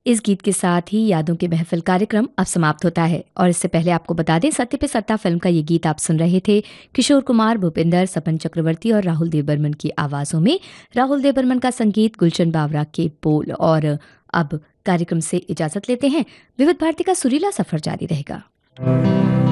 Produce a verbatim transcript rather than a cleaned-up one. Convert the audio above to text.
इस गीत के साथ ही यादों की महफिल कार्यक्रम अब समाप्त होता है और इससे पहले आपको बता दें, सत्य पे सत्ता फिल्म का ये गीत आप सुन रहे थे किशोर कुमार, भूपिंदर, सपन चक्रवर्ती और राहुल देवबर्मन की आवाज़ों में। राहुल देवबर्मन का संगीत, गुलशन बावरा के बोल। और अब कार्यक्रम से इजाज़त लेते हैं। विविध भारती का सुरीला सफ़र जारी रहेगा।